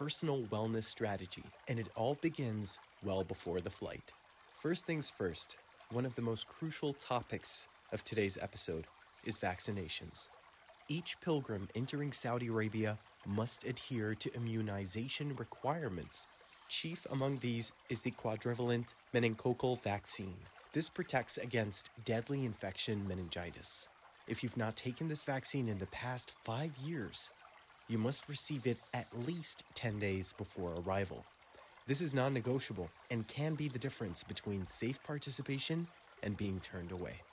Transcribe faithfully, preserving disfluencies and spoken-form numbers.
personal wellness strategy, and it all begins well before the flight. First things first, one of the most crucial topics of today's episode is vaccinations. Each pilgrim entering Saudi Arabia must adhere to immunization requirements. Chief among these is the quadrivalent meningococcal vaccine. This protects against deadly infection meningitis. If you've not taken this vaccine in the past five years, you must receive it at least ten days before arrival. This is non-negotiable and can be the difference between safe participation and being turned away.